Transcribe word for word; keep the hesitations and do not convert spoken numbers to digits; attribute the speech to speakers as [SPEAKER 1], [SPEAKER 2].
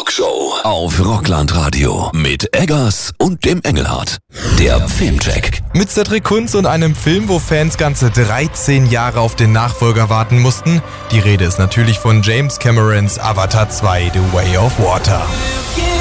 [SPEAKER 1] Talkshow auf Rockland Radio mit Eggers und dem Engelhardt. Der Filmcheck.
[SPEAKER 2] Mit Cedric Kunz und einem Film, wo Fans ganze dreizehn Jahre auf den Nachfolger warten mussten. Die Rede ist natürlich von James Camerons Avatar zwei The Way of Water.